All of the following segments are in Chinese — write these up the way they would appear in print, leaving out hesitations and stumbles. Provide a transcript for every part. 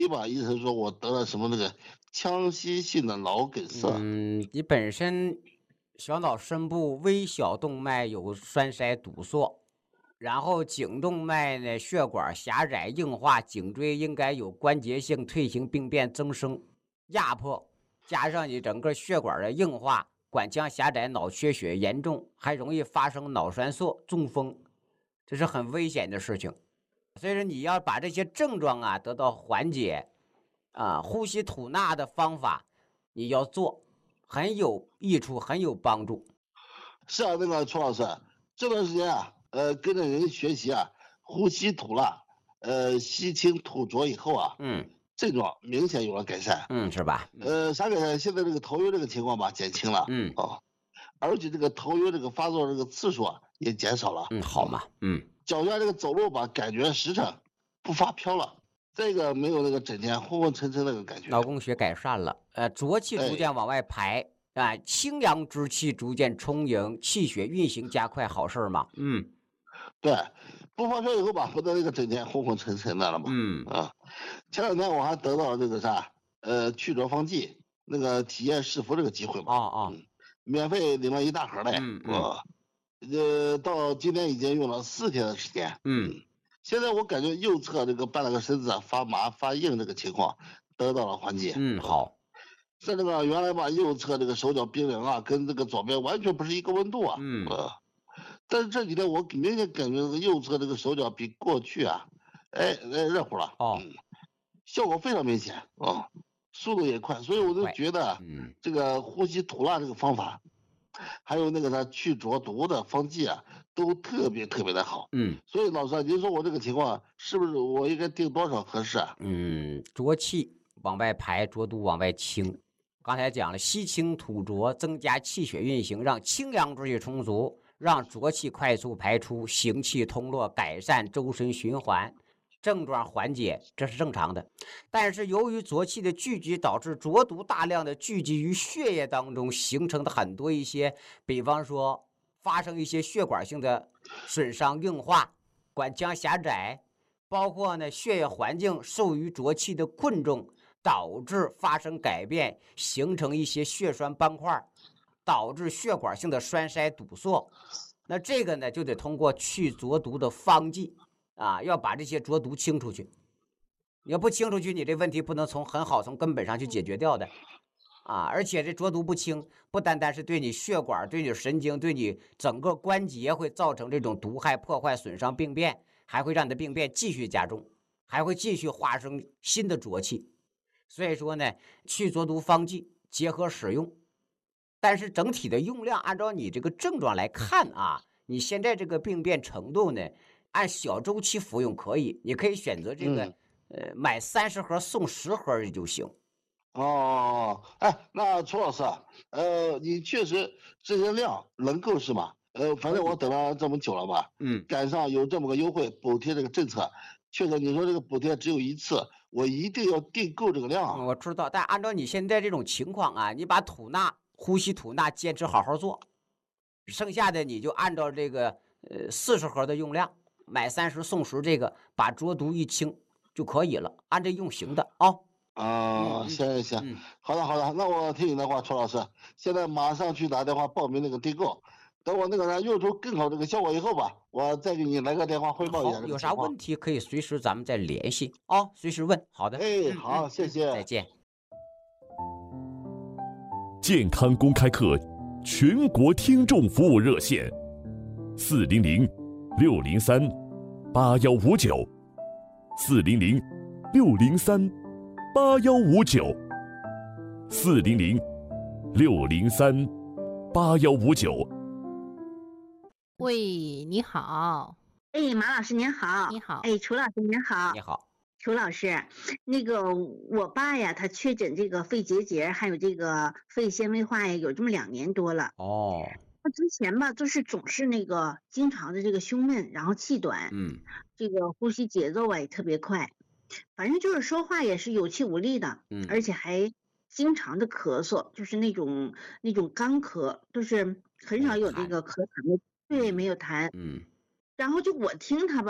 吧，医生说我得了什么那个腔隙性的脑梗塞。 你本身小脑深部微小动脉有栓塞堵塞，然后颈动脉呢血管狭窄硬化，颈椎应该有关节性退行病变增生压迫，加上你整个血管的硬化，管腔狭窄，脑缺血严重，还容易发生脑栓塞、中风，这是很危险的事情。所以说你要把这些症状啊得到缓解呼吸吐纳的方法你要做，很有益处，很有帮助。 是啊，那个楚老师，这段时间啊，跟着人学习啊，呼吸吐纳，吸清吐浊以后啊，症状明显有了改善。 是吧？ 啥改善？现在这个头晕这个情况吧减轻了。而且这个头晕这个发作这个次数啊也减少了。 好嘛。 脚下这个走路吧感觉实诚，不发飘了。这个没有那个整天昏昏沉沉那个感觉。 脑供血改善了，浊气逐渐往外排。清阳之气逐渐充盈，气血运行加快，好事嘛。 对，不发烧以后吧，不得那个整天昏昏沉沉的了嘛。前两天我还得到这个啥，去浊方剂那个体验试服这个机会嘛。免费领了一大盒嘞。到今天已经用了4天的时间。现在我感觉右侧这个半拉个身子发麻发硬这个情况得到了缓解。 好。 像这个原来吧，右侧这个手脚冰凉啊，跟这个左边完全不是一个温度啊。但是这几天我明显感觉这个右侧这个手脚比过去啊，热乎了。效果非常明显。速度也快，所以我就觉得这个呼吸吐纳这个方法，还有那个它去浊毒的方剂啊，都特别特别的好。所以老师，您说我这个情况是不是我应该定多少合适啊？ 浊气往外排，浊毒往外清。刚才讲了，吸清吐浊，增加气血运行，让清阳之气充足，让浊气快速排出，行气通络，改善周身循环，症状缓解，这是正常的。但是由于浊气的聚集，导致浊毒大量的聚集于血液当中，形成的很多一些，比方说发生一些血管性的损伤硬化，管腔狭窄，包括呢血液环境受于浊气的困重，导致发生改变，形成一些血栓斑块，导致血管性的栓塞堵塞。那这个呢就得通过去浊毒的方剂要把这些浊毒清出去。你要不清出去，你这问题不能从根本上去解决掉的而且这浊毒不清，不单单是对你血管、对你神经、对你整个关节会造成这种毒害、破坏、损伤、病变，还会让你的病变继续加重，还会继续发生新的浊气。所以说呢，去浊毒方剂结合使用，但是整体的用量按照你这个症状来看你现在这个病变程度呢，按小周期服用可以，你可以选择这个买30盒送10盒就行。 那楚老师你确实这些量能够是吗？反正我等了这么久了吧，赶上有这么个优惠补贴这个政策，确实你说这个补贴只有1次，我一定要订购这个量我知道，但按照你现在这种情况你把呼吸吐纳坚持好好做，剩下的你就按照这个40盒的用量，买30送10，这个把浊毒一清就可以了，按这用行的行，好的，那我听你的话，楚老师，现在马上去打电话报名那个订购，等我那个用出更好这个效果以后吧，我再给你来个电话汇报一下。 有啥问题可以随时咱们再联系随时问。好的， 好，谢谢， 再见。 健康公开课全国听众服务热线400-603-8159，400-603-8159。 喂，你好。 马老师您好。 你好。 楚老师您好。 你好。 楚老师，那个我爸呀，他确诊这个肺结节，还有这个肺纤维化呀，有这么2年多了。他之前吧，总是那个经常的这个胸闷，然后气短，这个呼吸节奏也特别快，反正就是说话也是有气无力的，而且还经常的咳嗽，就是那种干咳，就是很少有这个咳痰的，对，没有痰。然后就我听他吧，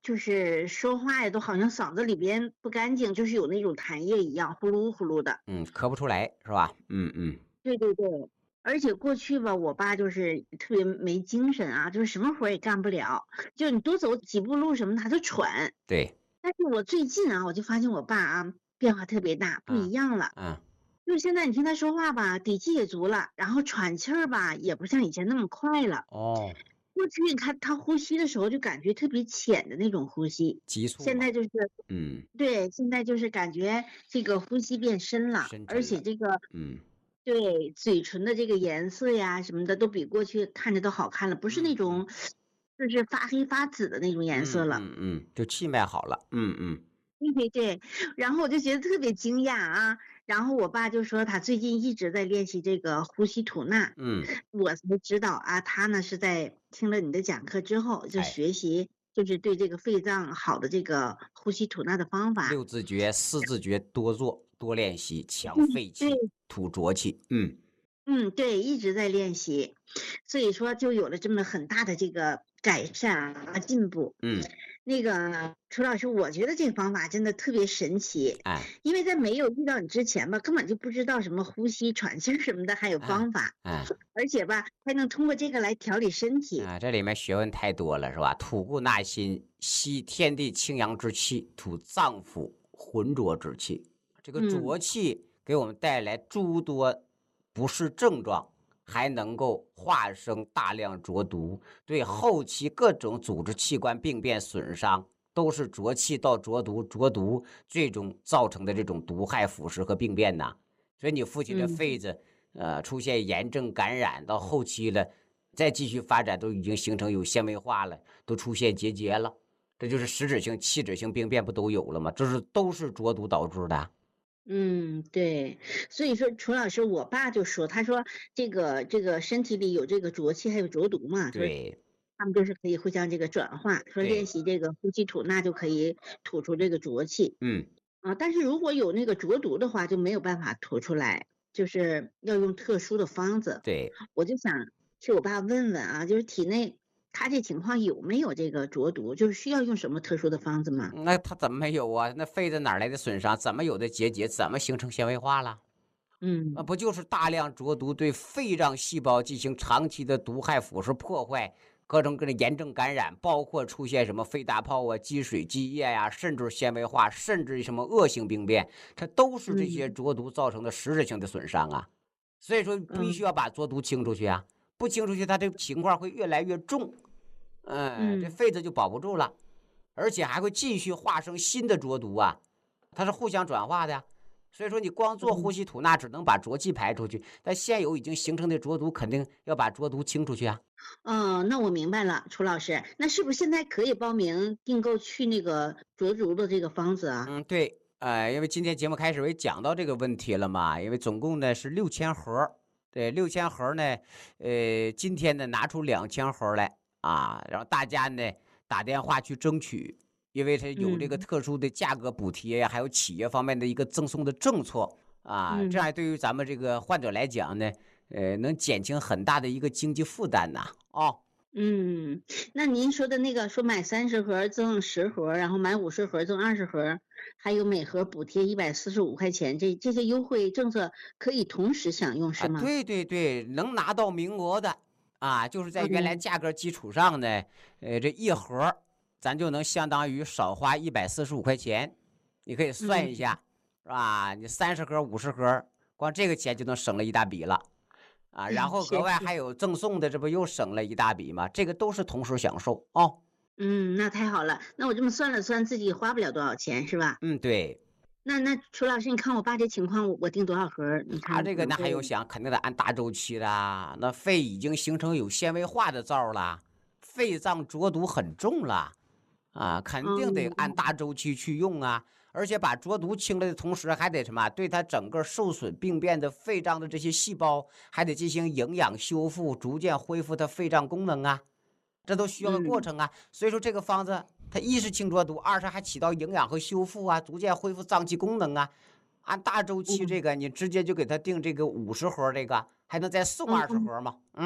就是说话呀，都好像嗓子里边不干净，就是有那种痰液一样，呼噜呼噜的。 咳不出来是吧？ 对对对，而且过去吧，我爸就是特别没精神啊，就是什么活也干不了，就你多走几步路什么他都喘。 对。 但是我最近啊，我就发现我爸啊变化特别大，不一样了。就是现在你听他说话吧，底气也足了，然后喘气儿吧，也不像以前那么快了。过去你看他呼吸的时候，就感觉特别浅的那种呼吸， 急促。 现在就是，对，现在就是感觉这个呼吸变深了，而且这个，对，嘴唇的这个颜色呀什么的，都比过去看着都好看了，不是那种，就是发黑发紫的那种颜色了。 就气脉好了。 对对，然后我就觉得特别惊讶啊。然后我爸就说他最近一直在练习这个呼吸吐纳。我才知道啊，他呢是在听了你的讲课之后就学习，就是对这个肺脏好的这个呼吸吐纳的方法。 6字诀、4字诀多做多练习，强肺气，吐浊气。 对，一直在练习，所以说就有了这么很大的这个改善啊进步。那个楚老师，我觉得这个方法真的特别神奇。因为在没有遇到你之前吧，根本就不知道什么呼吸、喘气什么的还有方法。而且吧，还能通过这个来调理身体。 这里面学问太多了，是吧？吐故纳新，吸天地清阳之气，吐脏腑浑浊之气。这个浊气给我们带来诸多不适症状，还能够化生大量浊毒，对后期各种组织器官病变损伤，都是浊气到浊毒最终造成的这种毒害腐蚀和病变呐。所以你父亲的肺子，出现炎症感染，到后期了，再继续发展，都已经形成有纤维化了，都出现结节了，这就是实质性、器质性病变不都有了吗？这都是浊毒导致的。 对，所以说楚老师，我爸就说，他说这个身体里有这个浊气还有浊毒嘛， 对， 他们就是可以互相这个转化，说练习这个呼吸吐纳就可以吐出这个浊气。但是如果有那个浊毒的话，就没有办法吐出来，就是要用特殊的方子。 对， 我就想去我爸问问啊，就是体内他这情况有没有这个浊毒，就是需要用什么特殊的方子吗？ 那他怎么没有啊？那肺子哪来的损伤？怎么有的结节？怎么形成纤维化了？不就是大量浊毒对肺脏细胞进行长期的毒害、腐蚀、破坏，各种各样的炎症感染，包括出现什么肺大泡啊、积水积液呀，甚至纤维化，甚至什么恶性病变，它都是这些浊毒造成的实质性的损伤啊。所以说，必须要把浊毒清出去啊，不清出去，它这个情况会越来越重，这肺子就保不住了，而且还会继续化生新的浊毒啊，它是互相转化的呀。所以说，你光做呼吸吐纳，只能把浊气排出去，但现有已经形成的浊毒，肯定要把浊毒清出去啊。 那我明白了，楚老师，那是不是现在可以报名订购去那个浊毒的这个方子啊？ 对，因为今天节目开始我也讲到这个问题了嘛，因为总共呢是6000盒，对，6000盒呢，今天呢拿出2000盒来啊，然后大家呢打电话去争取。因为它有这个特殊的价格补贴呀，还有企业方面的一个赠送的政策啊，这样对于咱们这个患者来讲呢，能减轻很大的一个经济负担呐。 那您说的那个说买30盒赠10盒，然后买50盒赠20盒，还有每盒补贴145块钱，这些优惠政策可以同时享用是吗？ 对对对，能拿到名额的啊，就是在原来价格基础上呢，这一盒。咱就能相当于少花145块钱，你可以算一下，是吧？你30盒、50盒，光这个钱就能省了一大笔了，啊！然后额外还有赠送的，这不又省了一大笔吗？这个都是同时享受哦。 那太好了，那我这么算了算，自己花不了多少钱，是吧？ 对。 那楚老师，你看我爸这情况，我订多少盒？你看他这个那还用想，肯定得按大周期的，那肺已经形成有纤维化的灶了，肺脏浊毒很重了。肯定得按大周期去用啊，而且把浊毒清了的同时，还得什么？对它整个受损病变的肺脏的这些细胞，还得进行营养修复，逐渐恢复它肺脏功能啊，这都需要个过程啊。所以说这个方子，它一是清浊毒，二是还起到营养和修复啊，逐渐恢复脏器功能啊。按大周期这个，你直接就给他定这个50盒，这个还能再送20盒吗？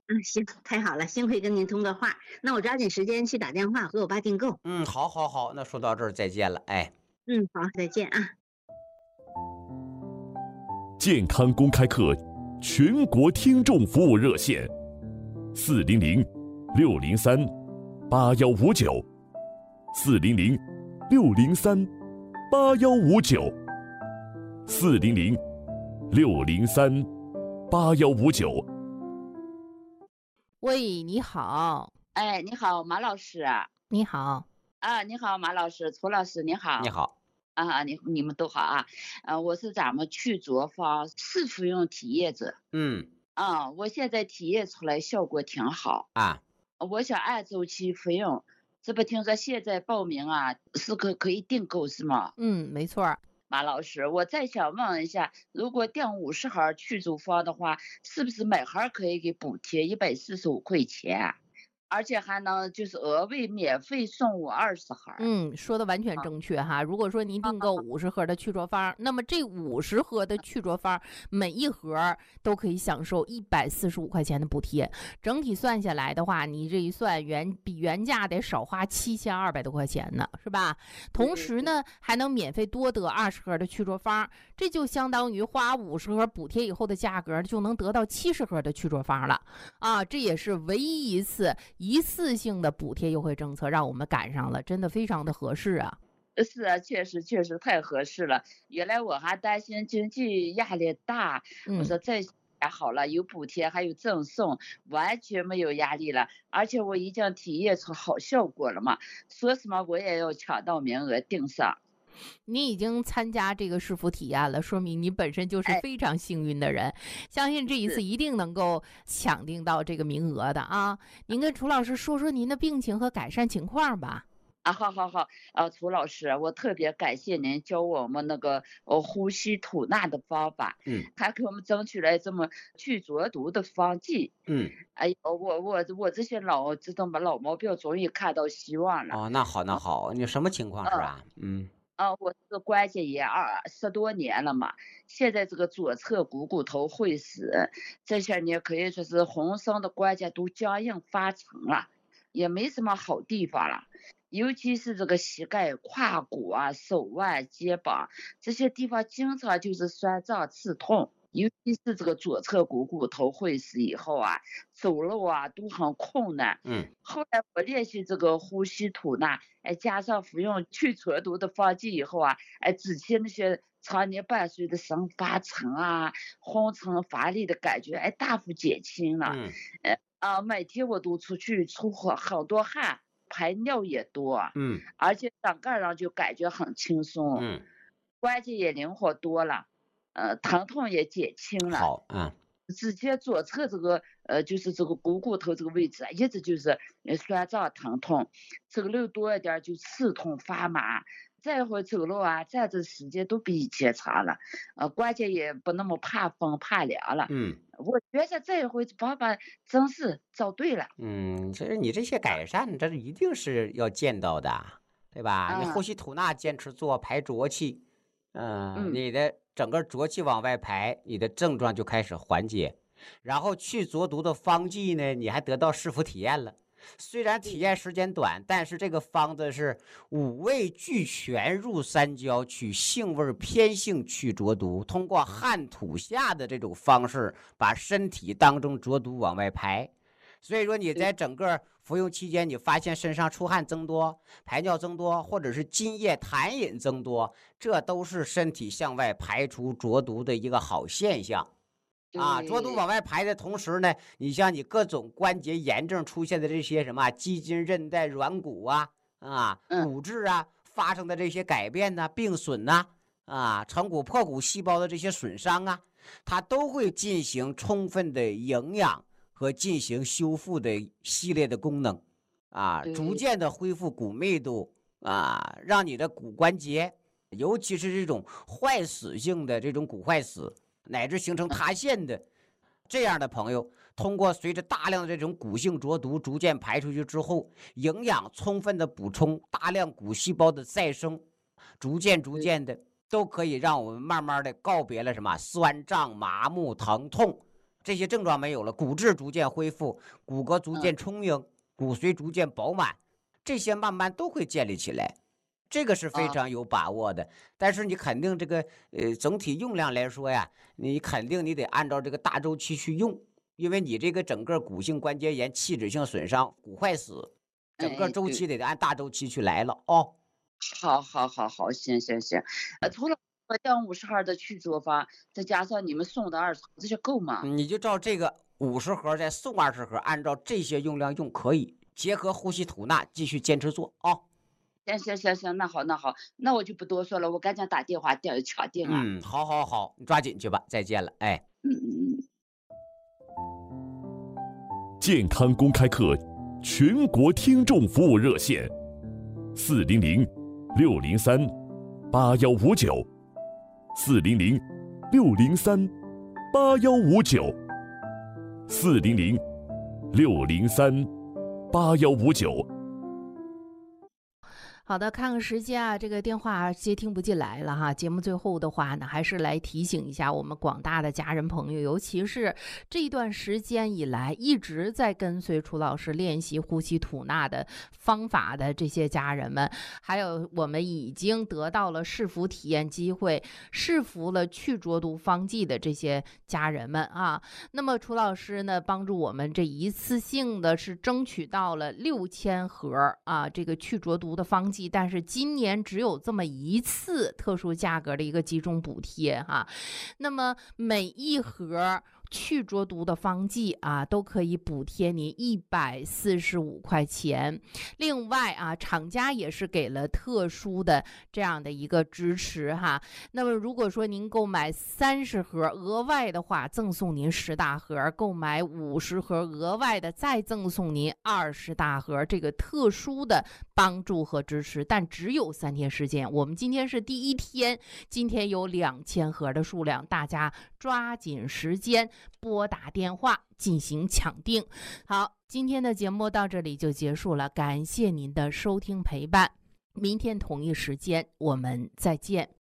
行，太好了，幸亏跟您通个话，那我抓紧时间去打电话和我爸订购。 好，那说到这儿再见了，哎。 好，再见啊。 健康公开课全国听众服务热线，400-603-8159，400-603-8159。 喂，你好。 哎，你好，马老师。 你好。 你好，马老师，涂老师，你好。 你好。 你们都好啊。我是咱们去着方试服用体验者。我现在体验出来效果挺好啊。 我想按周期服用，这不听说现在报名啊，是可以订购是吗？ 没错。 马老师，我再想问一下，如果订50盒去着方的话，是不是每盒可以给补贴145块钱？而且还能就是额外免费送我20盒。 说的完全正确哈。如果说您订购50盒的去着方，那么这50盒的去着方每一盒都可以享受145块钱的补贴。整体算下来的话，你这一算比原价得少花7200多块钱呢，是吧？同时呢，还能免费多得20盒的去着方，这就相当于花50盒补贴以后的价格就能得到70盒的去着方了啊！这也是唯一一次性的补贴优惠政策，让我们赶上了，真的非常的合适啊。 是啊，确实太合适了。原来我还担心经济压力大，我说这还好了，有补贴还有赠送，完全没有压力了。而且我已经体验出好效果了嘛，说什么我也要抢到名额订上。 你已经参加这个试服体验了，说明你本身就是非常幸运的人，相信这一次一定能够抢订到这个名额的啊！您跟楚老师说说您的病情和改善情况吧。 好，楚老师，我特别感谢您教我们那个呼吸吐纳的方法，还给我们争取来这么去浊毒的方剂。哎呦，我这些老毛病终于看到希望了。 那好，你什么情况是吧？ 我这个关节炎10多年了嘛，现在这个左侧股头会死，这些年可以说是浑身的关节都僵硬发沉了，也没什么好地方了，尤其是这个膝盖、胯骨啊、手腕、肩膀这些地方经常就是酸胀刺痛。尤其是这个左侧股头会死以后啊，走路啊都很困难。后来我练习这个呼吸吐纳，加上服用去浊毒的方剂以后啊，之前那些常年伴随的神发沉啊、昏沉乏力的感觉，大幅减轻了。每天我都出去出很多汗，排尿也多。而且整个人就感觉很轻松。关节也灵活多了。疼痛也减轻了。 好， 之前左侧这个就是这个股头这个位置一直就是酸胀疼痛，走路多一点就刺痛发麻，这回走路啊站着时间都比以前长了，关节也不那么怕风怕凉了。我觉得这一回爸爸真是找对了。 其实你这些改善这一定是要见到的，对吧？你呼吸吐纳坚持做，排浊气，你的整个浊气往外排，你的症状就开始缓解。然后去浊毒的方剂呢，你还得到试服体验了。虽然体验时间短，但是这个方子是5味俱全入三焦，取性味偏性去浊毒，通过汗吐下的这种方式，把身体当中浊毒往外排。所以说你在整个服用期间，你发现身上出汗增多、排尿增多，或者是津液痰饮增多，这都是身体向外排除浊毒的一个好现象。浊毒往外排的同时呢，你像你各种关节炎症出现的这些什么肌筋韧带软骨骨质发生的这些改变病损成骨破骨细胞的这些损伤它都会进行充分的营养和进行修复的系列的功能逐渐的恢复骨密度让你的骨关节，尤其是这种坏死性的这种骨坏死乃至形成塌陷的这样的朋友，通过随着大量的这种骨性浊毒逐渐排出去之后，营养充分的补充，大量骨细胞的再生，逐渐的都可以让我们慢慢的告别了什么酸胀麻木疼痛这些症状没有了，骨质逐渐恢复，骨骼逐渐充盈，骨髓逐渐饱满，这些慢慢都会建立起来，这个是非常有把握的。但是你肯定这个整体用量来说呀，你肯定你得按照这个大周期去用，因为你这个整个骨性关节炎、器质性损伤、骨坏死，整个周期得按大周期去来了哦。 好，行，除了降50盒的去做法，再加上你们送的20盒，这些够吗？ 你就照这个50盒再送20盒，按照这些用量用可以，结合呼吸吐纳继续坚持做啊。 行，那好，那我就不多说了，我赶紧打电话敲定啊。 好，你抓紧去吧，再见了，哎。 健康公开课全国听众服务热线400-603-8159，400-603-8159。 好的，看看时间啊，这个电话接听不进来了哈。节目最后的话呢，还是来提醒一下我们广大的家人朋友，尤其是这一段时间以来一直在跟随楚老师练习呼吸吐纳的方法的这些家人们，还有我们已经得到了试服体验机会、试服了去浊毒方剂的这些家人们啊。那么楚老师呢，帮助我们这一次性的是争取到了6000盒啊，这个去浊毒的方剂。但是今年只有这么一次特殊价格的一个集中补贴哈，那么每一盒去浊毒的方剂啊，都可以补贴您145块钱。另外啊，厂家也是给了特殊的这样的一个支持哈。那么如果说您购买30盒，额外的话赠送您10大盒；购买50盒，额外的再赠送您20大盒。这个特殊的帮助和支持，但只有3天时间。我们今天是第1天，今天有2000盒的数量，大家抓紧时间拨打电话进行抢订。好，今天的节目到这里就结束了，感谢您的收听陪伴。明天同一时间我们再见。